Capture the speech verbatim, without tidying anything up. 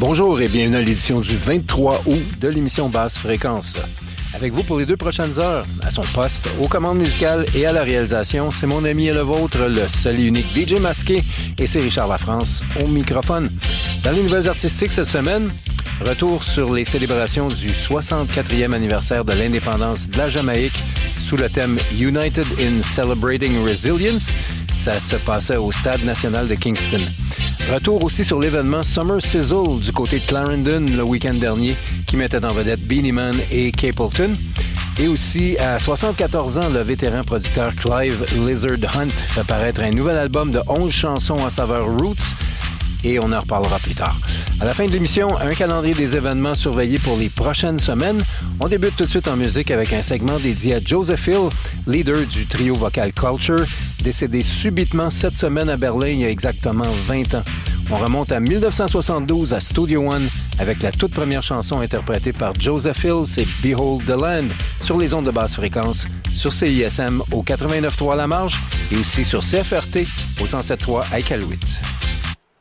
Bonjour et bienvenue à l'édition du vingt-trois août de l'émission Basse Fréquence. Avec vous pour les deux prochaines heures, à son poste, aux commandes musicales et à la réalisation, c'est mon ami et le vôtre, le seul et unique D J masqué, et c'est Richard Lafrance au microphone. Dans les nouvelles artistiques cette semaine, retour sur les célébrations du soixante-quatrième anniversaire de l'indépendance de la Jamaïque sous le thème United in Celebrating Resilience. Ça se passait au Stade national de Kingston. Retour aussi sur l'événement Summer Sizzle du côté de Clarendon le week-end dernier qui mettait en vedette Beenie Man et Capleton. Et aussi, à soixante-quatorze ans, le vétéran producteur Clive Lizard Hunt fait paraître un nouvel album de onze chansons à saveur roots et on en reparlera plus tard. À la fin de l'émission, un calendrier des événements surveillés pour les prochaines semaines. On débute tout de suite en musique avec un segment dédié à Joseph Hill, leader du trio vocal Culture, décédé subitement cette semaine à Berlin il y a exactement vingt ans. On remonte à dix-neuf cent soixante-douze à Studio One avec la toute première chanson interprétée par Joseph Hill, c'est Behold the Land, sur les ondes de basse fréquence, sur C I S M au quatre-vingt-neuf point trois La Marge et aussi sur C F R T au cent sept point trois à Iqaluit.